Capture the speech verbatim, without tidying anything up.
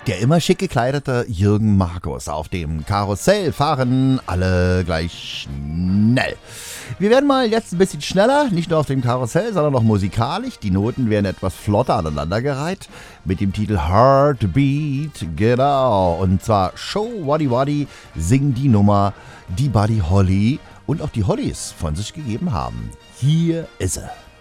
Der immer schick gekleidete Jürgen Markus. Auf dem Karussell fahren alle gleich schnell. Wir werden mal jetzt ein bisschen schneller, nicht nur auf dem Karussell, sondern auch musikalisch. Die Noten werden etwas flotter aneinandergereiht mit dem Titel Heartbeat, genau. Und zwar Show Waddy Waddy singen die Nummer, die Buddy Holly und auch die Hollys von sich gegeben haben. Hier ist sie.